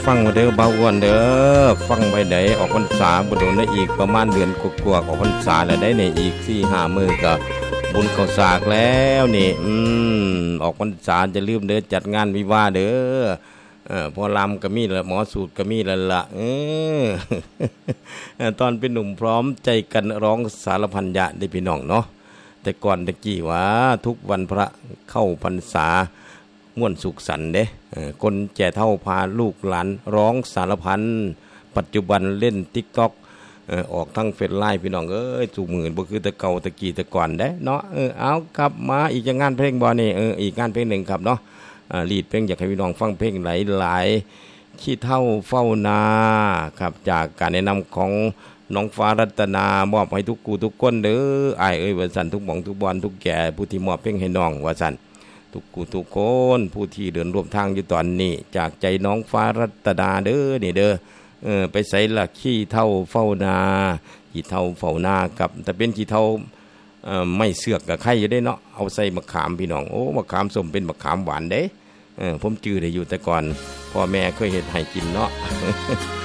ฟังมาเด้อเบาอ้วนเด้อฟังไปไหนออกพรรษาบ่โดนได้อีกประมาณเดือนกว่าๆออกพรรษาแล้วได้ในอีก 4-5 มื้อก็บุญเข้าสากแล้วนี่ออกพรรษาจะลืมเด้อจัดงานวิวาห์เด้อพอลำก็มีแล้วหมอสูตรก็มีแล้วล่ะตอนเป็นหนุ่มพร้อมใจกันร้องสารพันยะได้พี่น้องเนาะแต่ก่อนตะกี้ว่าทุกวันพระเข้าพรรษาม่วนสุขสันต์เด้คนแก่เฒ่าพาลูกหลานร้องสารพันปัจจุบันเล่น TikTok ออกทั้งเฟซไลน์พี่น้องสู่มือบ่คือแต่เก่าตะกี้แต่ก่อนเด้เนาะเอากลับมาอีกงานเพลงบ่นี่อีกงานเพลงหนึ่งครับเนาะลีดเพลงอยากให้พี่น้องฟังเพลงหลายๆขี้เฒ่าเฝ้านาครับจากการแนะนำของน้องฟ้ารัตนามอบให้ทุกกูทุกคนเด้ออ้ายว่าซั่นทุกหม่องทุกบอนทุกแก่ผู้ที่มอบเพลงให้น้องว่าซั่นทุกกูทุกคนผู้ที่เดินร่วมทางอยู่ตอนนี้จากใจน้องฟ้ารัตนาเด้อนี่เด้อไปใส่ละขี้เฒ่าเฝ้านาขี้เฒ่าเฝ้านากับแต่เป็นขี้เฒ่าไม่เสือกกับไข่อยู่ได้เนาะเอาใส่มะขามพี่น้องโอ้มะขามส้มเป็นมะขามหวานเด้ผมจื้อได้อยู่แต่ก่อนพ่อแม่เคยเฮ็ดให้กินเนาะ